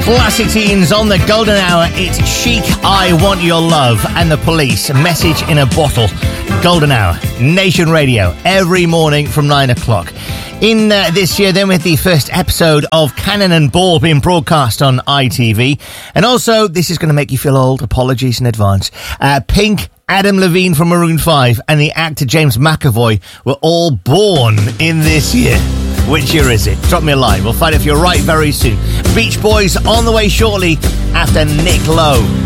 Classic Teens on the Golden Hour. It's Chic, I Want Your Love, and The Police, Message in a Bottle. Golden Hour, Nation Radio, every morning from 9 o'clock. In this year, then, with the first episode of Cannon and Ball being broadcast on ITV. And also, this is going to make you feel old. Apologies in advance. Pink, Adam Levine from Maroon 5, and the actor James McAvoy were all born in this year. Which year is it? Drop me a line. We'll find out if you're right very soon. Beach Boys on the way shortly after Nick Lowe.